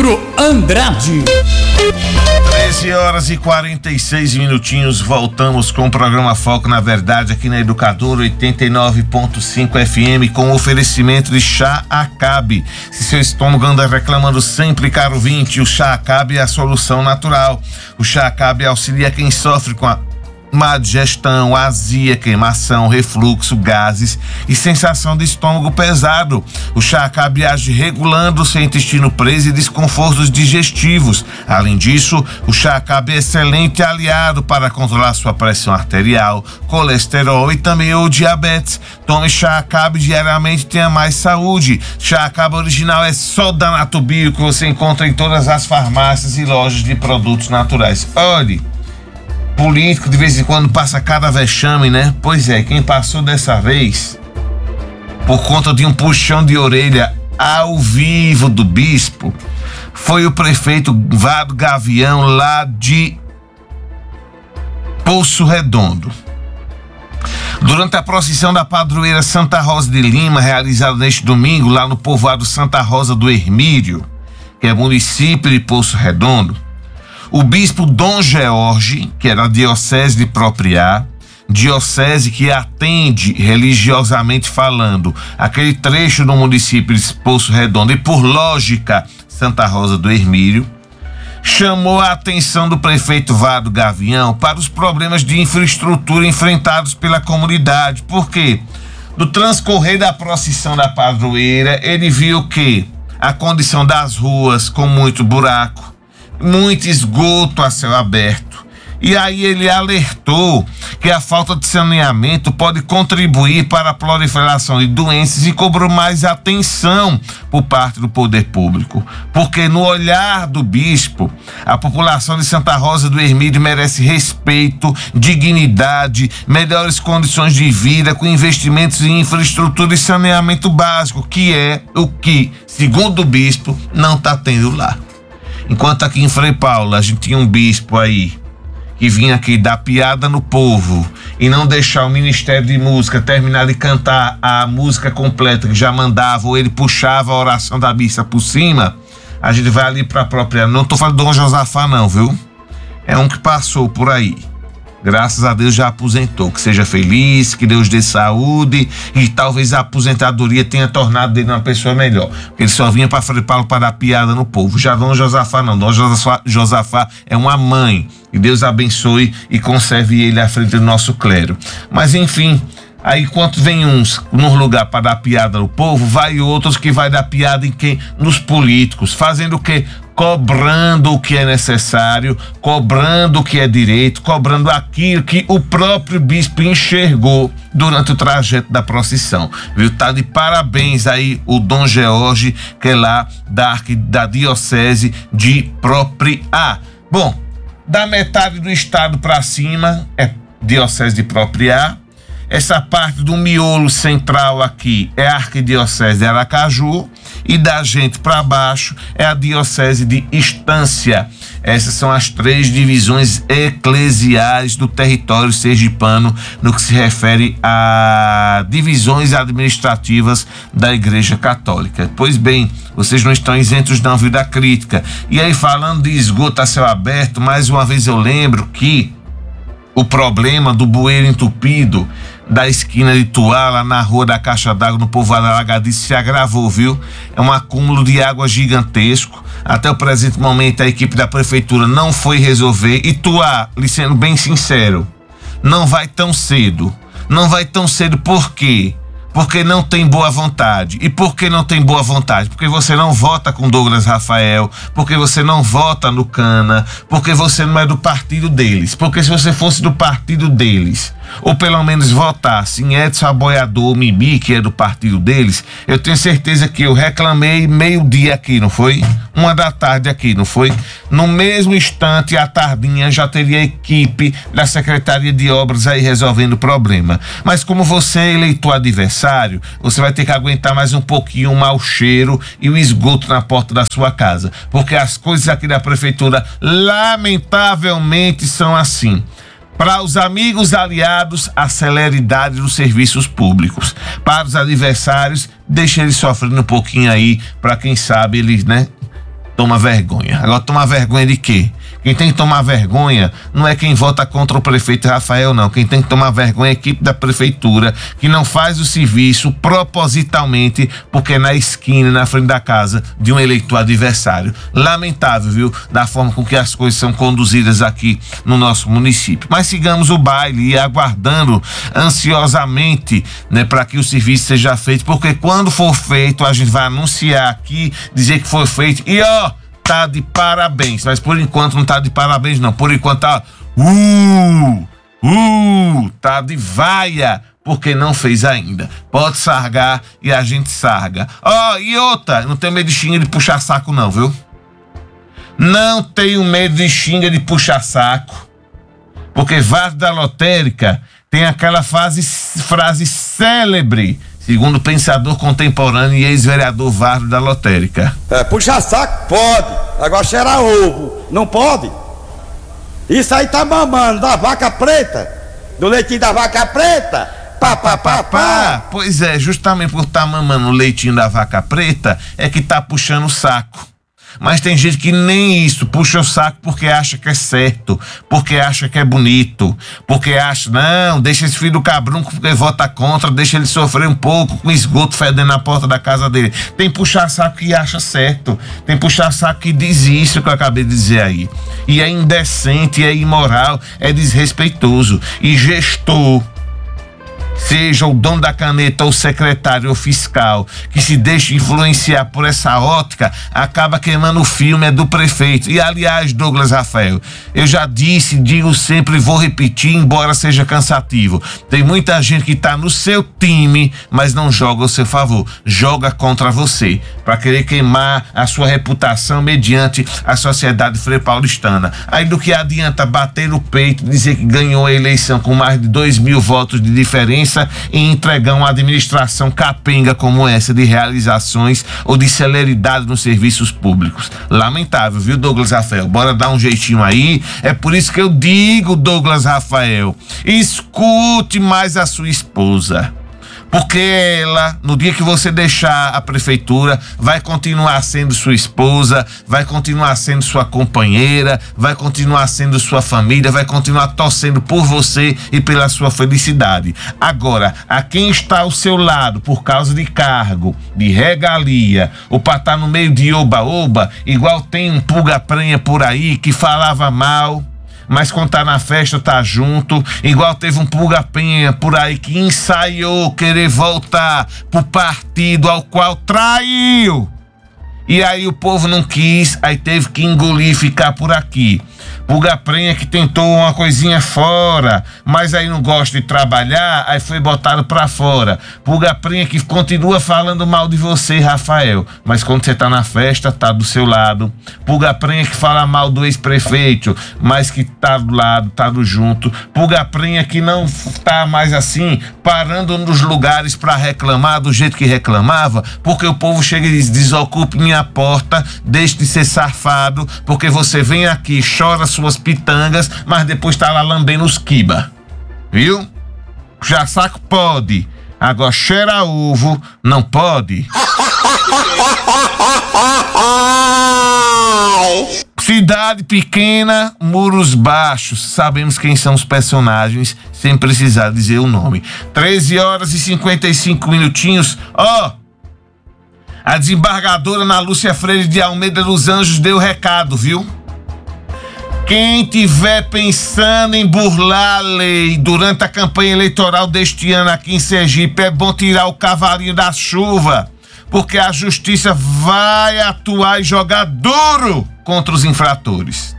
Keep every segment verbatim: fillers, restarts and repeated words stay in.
Pedro Andrade. treze horas e quarenta e seis minutinhos, voltamos com o programa Foco na Verdade aqui na Educadora oitenta e nove ponto cinco F M com oferecimento de Chá Acabe. Se seu estômago anda reclamando sempre, caro ouvinte, o Chá Acabe é a solução natural. O Chá Acabe auxilia quem sofre com a má digestão, azia, queimação, refluxo, gases e sensação de estômago pesado. O Chá Acabe age regulando o seu intestino preso e desconfortos digestivos. Além disso, o Chá Acabe é excelente aliado para controlar sua pressão arterial, colesterol e também o diabetes. Tome Chá Acabe diariamente e tenha mais saúde. Chá Acabe original é só da Natubio, que você encontra em todas as farmácias e lojas de produtos naturais. Olhe, político de vez em quando passa cada vexame, né? Pois é, quem passou dessa vez por conta de um puxão de orelha ao vivo do bispo foi o prefeito Vado Gavião, lá de Poço Redondo. Durante a procissão da padroeira Santa Rosa de Lima, realizada neste domingo lá no povoado Santa Rosa do Hermírio, que é município de Poço Redondo, o bispo Dom George, que é da diocese de Propriá, diocese que atende, religiosamente falando, aquele trecho do município de Poço Redondo e, por lógica, Santa Rosa do Hermírio, chamou a atenção do prefeito Vado Gavião para os problemas de infraestrutura enfrentados pela comunidade. Por quê? No transcorrer da procissão da padroeira, ele viu que a condição das ruas com muito buraco, muito esgoto a céu aberto. E aí ele alertou que a falta de saneamento pode contribuir para a proliferação de doenças e cobrou mais atenção por parte do poder público. Porque no olhar do bispo, a população de Santa Rosa do Hermírio merece respeito, dignidade, melhores condições de vida com investimentos em infraestrutura e saneamento básico, que é o que, segundo o bispo, não está tendo lá. Enquanto aqui em Frei Paulo a gente tinha um bispo aí que vinha aqui dar piada no povo e não deixar o Ministério de Música terminar de cantar a música completa que já mandava, ou ele puxava a oração da missa por cima, a gente vai ali para a própria... Não tô falando do Dom Josafá não, viu? É um que passou por aí. Graças a Deus já aposentou. Que seja feliz, que Deus dê saúde e talvez a aposentadoria tenha tornado dele uma pessoa melhor. Porque ele só vinha para Frei Paulo para dar piada no povo. Já Dom Josafá não. Dom Josafá, Josafá é uma mãe. E Deus abençoe e conserve ele à frente do nosso clero. Mas enfim, aí enquanto vem uns num lugar para dar piada no povo, vai outros que vai dar piada em quem? Nos políticos. Fazendo o quê? Cobrando o que é necessário, cobrando o que é direito, cobrando aquilo que o próprio bispo enxergou durante o trajeto da procissão. Viu? Tá de parabéns aí o Dom George, que é lá da, da diocese de Propriá. Bom, da metade do estado para cima é diocese de Propriá. Essa parte do miolo central aqui é a arquidiocese de Aracaju e da gente para baixo é a diocese de Estância. Essas são as três divisões eclesiais do território sergipano no que se refere a divisões administrativas da Igreja Católica. Pois bem, vocês não estão isentos não, viu, da crítica. E aí, falando de esgoto a céu aberto, mais uma vez eu lembro que o problema do bueiro entupido da esquina de Tuá, lá na rua da Caixa d'Água, no povoado Alagadice, se agravou, viu? É um acúmulo de água gigantesco. Até o presente momento, a equipe da prefeitura não foi resolver. E Tuá, lhe sendo bem sincero, não vai tão cedo. Não vai tão cedo por quê? Porque não tem boa vontade. E por que não tem boa vontade? Porque você não vota com Douglas Rafael, porque você não vota no Cana, porque você não é do partido deles. Porque se você fosse do partido deles, ou pelo menos votasse em Edson Aboiador Mimi, que é do partido deles, eu tenho certeza que eu reclamei meio-dia aqui, não foi? Uma da tarde aqui, não foi? No mesmo instante, à tardinha, já teria a equipe da Secretaria de Obras aí resolvendo o problema. Mas como você é eleitor adversário, você vai ter que aguentar mais um pouquinho o mau cheiro e o esgoto na porta da sua casa. Porque as coisas aqui da prefeitura, lamentavelmente, são assim. Para os amigos aliados, a celeridade dos serviços públicos. Para os adversários, deixa eles sofrendo um pouquinho aí, para quem sabe eles, né, toma vergonha. Agora, toma vergonha de quê? Quem tem que tomar vergonha não é quem vota contra o prefeito Rafael, não. Quem tem que tomar vergonha é a equipe da prefeitura, que não faz o serviço propositalmente, porque é na esquina, na frente da casa de um eleitor adversário. Lamentável, viu? Da forma com que as coisas são conduzidas aqui no nosso município. Mas sigamos o baile e aguardando ansiosamente, né, para que o serviço seja feito, porque quando for feito, a gente vai anunciar aqui, dizer que foi feito e ó, tá de parabéns, mas por enquanto não tá de parabéns não, por enquanto tá uh, uh, tá de vaia, porque não fez ainda. Pode sargar e a gente sarga. Ó, oh, e outra, não tenho medo de xinga de puxar saco não, viu? Não tenho medo de xinga de puxar saco, porque Vardo da Lotérica tem aquela frase, frase célebre, segundo o pensador contemporâneo e ex-vereador Vardo da Lotérica. É, puxar saco pode, agora cheirar ovo não pode. Isso aí tá mamando da vaca preta, do leitinho da vaca preta. Pá, pá, pá, pá. Pois é, justamente por estar tá mamando o leitinho da vaca preta é que tá puxando o saco. Mas tem gente que nem isso, puxa o saco porque acha que é certo, porque acha que é bonito, porque acha, não, deixa esse filho do cabrão porque vota contra, deixa ele sofrer um pouco com esgoto fedendo na porta da casa dele. Tem puxar saco que acha certo, tem puxar saco que diz isso que eu acabei de dizer aí. E é indecente, é imoral, é desrespeitoso. E gestor, seja o dono da caneta ou secretário ou fiscal, que se deixa influenciar por essa ótica, acaba queimando o filme é do prefeito. E aliás, Douglas Rafael, eu já disse, digo sempre e vou repetir, embora seja cansativo, tem muita gente que tá no seu time, mas não joga ao seu favor, joga contra você, para querer queimar a sua reputação mediante a sociedade freio paulistana. Aí do que adianta bater no peito, dizer que ganhou a eleição com mais de dois mil votos de diferença e entregar uma administração capenga como essa de realizações ou de celeridade nos serviços públicos. Lamentável, viu, Douglas Rafael? Bora dar um jeitinho aí. É por isso que eu digo, Douglas Rafael, escute mais a sua esposa. Porque ela, no dia que você deixar a prefeitura, vai continuar sendo sua esposa, vai continuar sendo sua companheira, vai continuar sendo sua família, vai continuar torcendo por você e pela sua felicidade. Agora, a quem está ao seu lado por causa de cargo, de regalia, ou para estar no meio de oba-oba, igual tem um pulga-prenha por aí que falava mal, mas quando tá na festa tá junto, igual teve um pulga-penha por aí que ensaiou querer voltar pro partido ao qual traiu. E aí o povo não quis, aí teve que engolir e ficar por aqui. Pulga-prenha que tentou uma coisinha fora, mas aí não gosta de trabalhar, aí foi botado pra fora. Pulga-prenha que continua falando mal de você, Rafael, mas quando você tá na festa, tá do seu lado. Pulga-prenha que fala mal do ex-prefeito, mas que tá do lado, tá do junto. Pulga-prenha que não tá mais assim, parando nos lugares pra reclamar do jeito que reclamava, porque o povo chega e diz, desocupe minha porta, deixe de ser safado, porque você vem aqui, chora suas pitangas, mas depois tá lá lambendo os quiba. Viu? Já saco pode, agora cheira ovo não pode. Cidade pequena, muros baixos. Sabemos quem são os personagens, sem precisar dizer o nome. treze horas e cinquenta e cinco minutinhos. Ó, oh, a desembargadora Ana Lúcia Freire de Almeida dos Anjos deu recado, viu? Quem tiver pensando em burlar a lei durante a campanha eleitoral deste ano aqui em Sergipe, é bom tirar o cavalinho da chuva, porque a justiça vai atuar e jogar duro contra os infratores.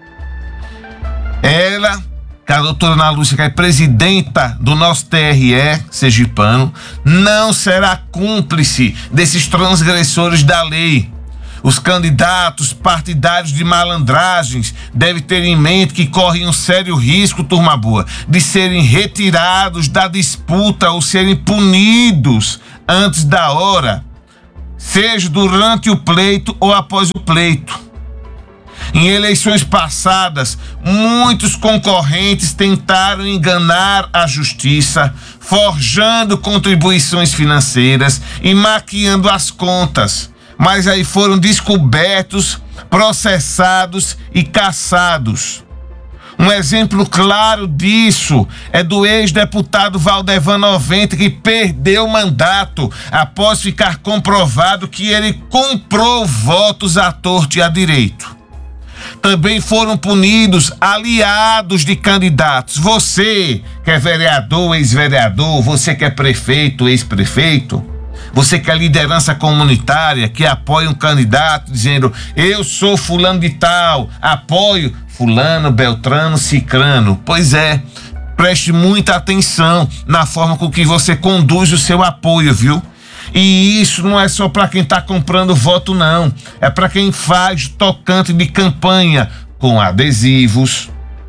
Ela, que a doutora Ana Lúcia, que é presidenta do nosso T R E sergipano, não será cúmplice desses transgressores da lei. Os candidatos partidários de malandragens devem ter em mente que correm um sério risco, turma boa, de serem retirados da disputa ou serem punidos antes da hora, seja durante o pleito ou após o pleito. Em eleições passadas, muitos concorrentes tentaram enganar a justiça, forjando contribuições financeiras e maquiando as contas. mas aí foram descobertos, processados e caçados. Um exemplo claro disso é do ex-deputado Valdevan noventa, que perdeu o mandato após ficar comprovado que ele comprou votos à torto e à direito. Também foram punidos aliados de candidatos. Você que é vereador, ex-vereador, você que é prefeito, ex-prefeito, você que é liderança comunitária, que apoia um candidato dizendo: eu sou fulano de tal, apoio fulano, beltrano, cicrano. Pois é, preste muita atenção na forma com que você conduz o seu apoio, viu? E isso não é só para quem está comprando voto, não. É para quem faz tocante de campanha com adesivos,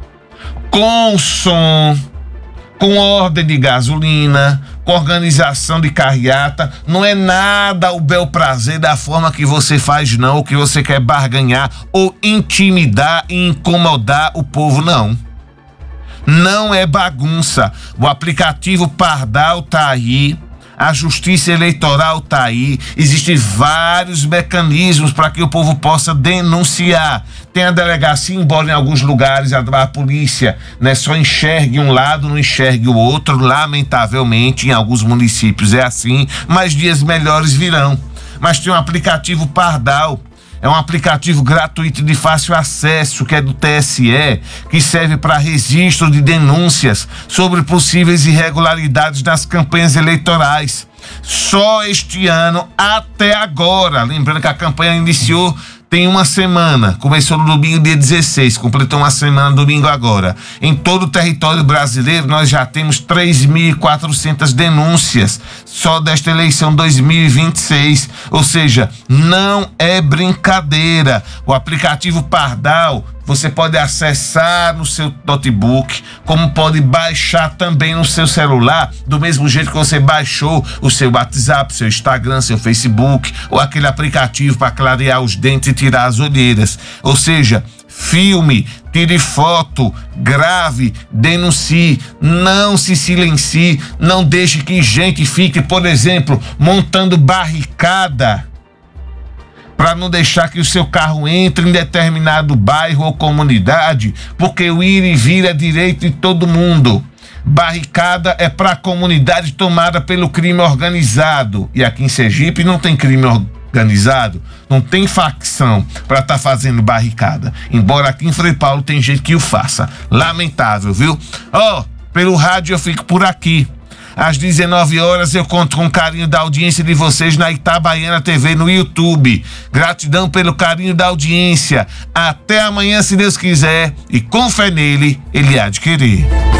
com som, com ordem de gasolina, com organização de carreata. Não é nada o bel prazer da forma que você faz, não, ou que você quer barganhar ou intimidar e incomodar o povo, não. Não é bagunça. O aplicativo Pardal tá aí. A justiça eleitoral está aí, existem vários mecanismos para que o povo possa denunciar. Tem a delegacia, embora em alguns lugares a, a polícia, né, só enxergue um lado, não enxergue o outro. Lamentavelmente, em alguns municípios é assim, mas dias melhores virão. Mas tem um aplicativo Pardal. É um aplicativo gratuito de fácil acesso, que é do T S E, que serve para registro de denúncias sobre possíveis irregularidades nas campanhas eleitorais. Só este ano, até agora, lembrando que a campanha iniciou tem uma semana, começou no domingo dia dezesseis, completou uma semana no domingo agora. Em todo o território brasileiro nós já temos três mil e quatrocentas denúncias só desta eleição dois mil e vinte e seis, ou seja, não é brincadeira. O aplicativo Pardal você pode acessar no seu notebook, como pode baixar também no seu celular, do mesmo jeito que você baixou o seu WhatsApp, seu Instagram, seu Facebook, ou aquele aplicativo para clarear os dentes e tirar as olheiras. Ou seja, filme, tire foto, grave, denuncie, não se silencie, não deixe que gente fique, por exemplo, montando barricada para não deixar que o seu carro entre em determinado bairro ou comunidade, porque o ir e vir é direito de todo mundo. Barricada é para a comunidade tomada pelo crime organizado. E aqui em Sergipe não tem crime organizado, não tem facção para estar tá fazendo barricada. Embora aqui em Frei Paulo tem gente que o faça. Lamentável, viu? Ó, oh, pelo rádio eu fico por aqui. Às dezenove horas eu conto com o carinho da audiência de vocês na Itabaiana T V no YouTube. Gratidão pelo carinho da audiência. Até amanhã, se Deus quiser. E com fé nele, ele há de querer.